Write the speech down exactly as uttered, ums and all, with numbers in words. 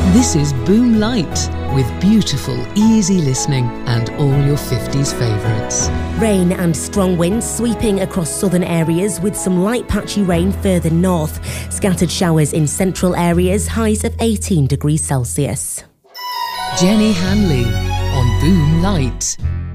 This is Boom Light, with beautiful, easy listening and all your fifties favourites. Rain and strong winds sweeping across southern areas with some light patchy rain further north. Scattered showers in central areas, highs of eighteen degrees Celsius. Jenny Hanley on Boom Light.